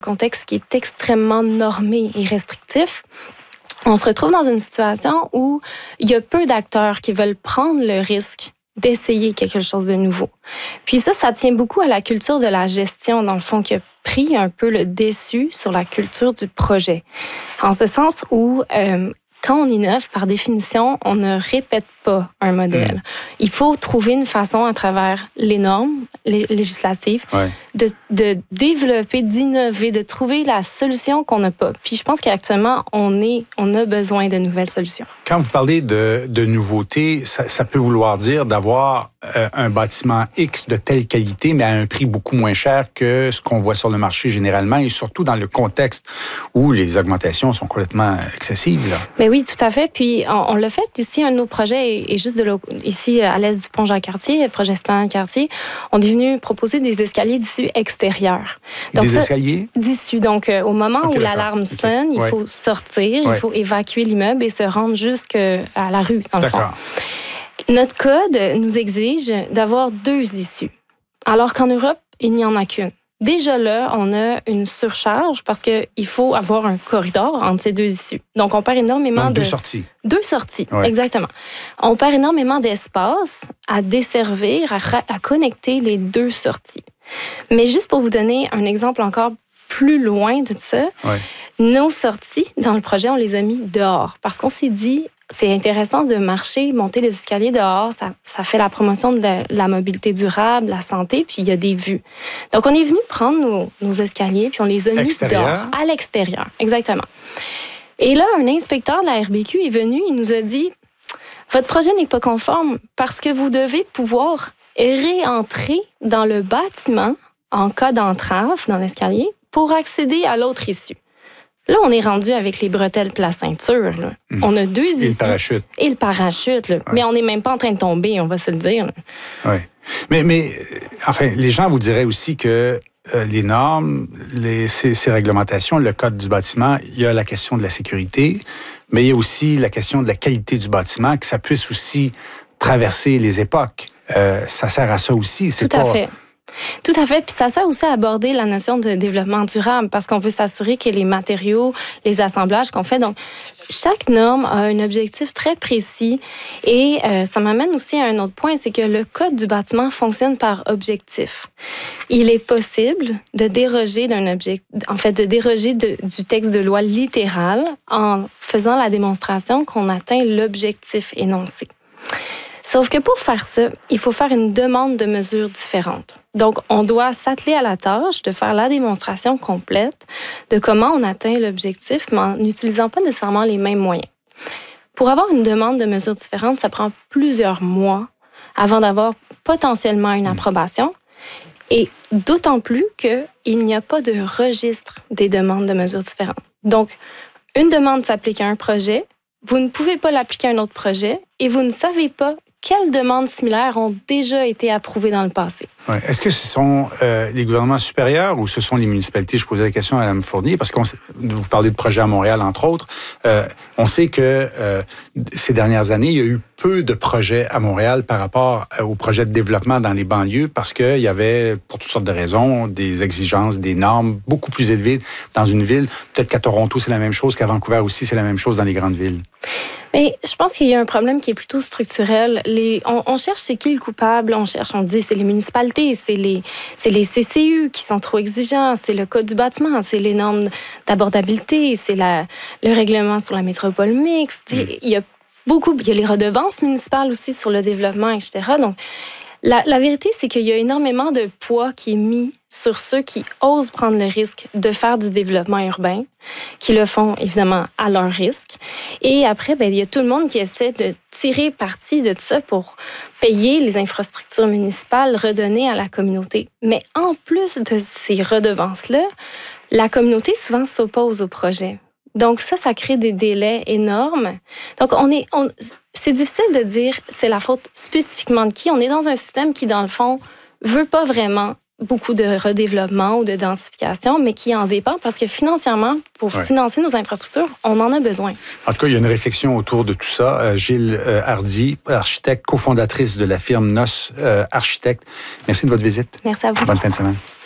contexte qui est extrêmement normé et restrictif, on se retrouve dans une situation où il y a peu d'acteurs qui veulent prendre le risque d'essayer quelque chose de nouveau. Puis ça tient beaucoup à la culture de la gestion, dans le fond, qui a pris un peu le dessus sur la culture du projet. En ce sens où, quand on innove, par définition, on ne répète pas un modèle. Il faut trouver une façon, à travers les normes législatives, de développer, d'innover, de trouver la solution qu'on n'a pas. Puis je pense qu'actuellement, on a besoin de nouvelles solutions. Quand vous parlez de nouveautés, ça peut vouloir dire d'avoir un bâtiment X de telle qualité, mais à un prix beaucoup moins cher que ce qu'on voit sur le marché généralement, et surtout dans le contexte où les augmentations sont complètement excessives. Là. Mais oui, tout à fait. Puis on l'a fait ici, un de nos projets est juste ici à l'est du pont Jacques-Cartier, le projet Esplanade-Cartier. On est venu proposer des escaliers d'issue extérieurs. Donc, des escaliers? D'issue. Donc, au moment où l'alarme sonne, il faut sortir, il faut évacuer l'immeuble et se rendre jusqu'à la rue, dans le fond. Notre code nous exige d'avoir 2 issues, alors qu'en Europe, il n'y en a qu'une. Déjà là, on a une surcharge parce qu'il faut avoir un corridor entre ces 2 issues. Donc, on perd énormément Donc, 2 sorties. 2 sorties, exactement. On perd énormément d'espace à desservir, à connecter les 2 sorties. Mais juste pour vous donner un exemple encore plus loin de ça, nos sorties dans le projet, on les a mis dehors parce qu'on s'est dit, c'est intéressant de marcher, monter les escaliers dehors. Ça fait la promotion de la mobilité durable, la santé, puis il y a des vues. Donc, on est venu prendre nos escaliers, puis on les a mis dehors, à l'extérieur. Exactement. Et là, un inspecteur de la RBQ est venu, il nous a dit, votre projet n'est pas conforme parce que vous devez pouvoir réentrer dans le bâtiment en cas d'entrave dans l'escalier pour accéder à l'autre issue. Là, on est rendu avec les bretelles plat ceinture. Là. On a 2 issues. Et le parachute. Et le parachute. Là. Mais on n'est même pas en train de tomber, on va se le dire. Oui. Mais enfin, les gens vous diraient aussi que les normes, ces réglementations, le code du bâtiment, il y a la question de la sécurité, mais il y a aussi la question de la qualité du bâtiment, que ça puisse aussi traverser les époques. Ça sert à ça aussi. Tout à fait. Tout à fait. Puis ça sert aussi à aborder la notion de développement durable parce qu'on veut s'assurer que les matériaux, les assemblages qu'on fait, donc chaque norme a un objectif très précis et ça m'amène aussi à un autre point, c'est que le code du bâtiment fonctionne par objectif. Il est possible de déroger du texte de loi littéral en faisant la démonstration qu'on atteint l'objectif énoncé. Sauf que pour faire ça, il faut faire une demande de mesures différentes. Donc, on doit s'atteler à la tâche de faire la démonstration complète de comment on atteint l'objectif, mais en n'utilisant pas nécessairement les mêmes moyens. Pour avoir une demande de mesures différentes, ça prend plusieurs mois avant d'avoir potentiellement une approbation. Et d'autant plus qu'il n'y a pas de registre des demandes de mesures différentes. Donc, une demande s'applique à un projet, vous ne pouvez pas l'appliquer à un autre projet et vous ne savez pas quelles demandes similaires ont déjà été approuvées dans le passé. Ouais. Est-ce que ce sont les gouvernements supérieurs ou ce sont les municipalités? Je posais la question à Mme Fournier parce que vous parlez de projets à Montréal, entre autres. On sait que ces dernières années, il y a eu peu de projets à Montréal par rapport aux projets de développement dans les banlieues parce qu'il y avait, pour toutes sortes de raisons, des exigences, des normes beaucoup plus élevées dans une ville. Peut-être qu'à Toronto, c'est la même chose, qu'à Vancouver aussi, c'est la même chose dans les grandes villes. Mais je pense qu'il y a un problème qui est plutôt structurel. On cherche c'est qui le coupable, on dit c'est les municipalités, c'est les CCU qui sont trop exigeants, c'est le code du bâtiment, c'est les normes d'abordabilité, c'est le règlement sur la métropole mixte. Il y a les redevances municipales aussi sur le développement, etc. Donc, la vérité, c'est qu'il y a énormément de poids qui est mis sur ceux qui osent prendre le risque de faire du développement urbain, qui le font évidemment à leur risque. Et après, il y a tout le monde qui essaie de tirer parti de ça pour payer les infrastructures municipales, redonner à la communauté. Mais en plus de ces redevances-là, la communauté souvent s'oppose au projet. Donc ça crée des délais énormes. Donc c'est difficile de dire c'est la faute spécifiquement de qui. On est dans un système qui, dans le fond, veut pas vraiment beaucoup de redéveloppement ou de densification, mais qui en dépend parce que financièrement, pour financer nos infrastructures, on en a besoin. En tout cas, il y a une réflexion autour de tout ça. Gilles Hardy, architecte, cofondatrice de la firme NOS Architecte. Merci de votre visite. Merci à vous. Bonne fin de semaine.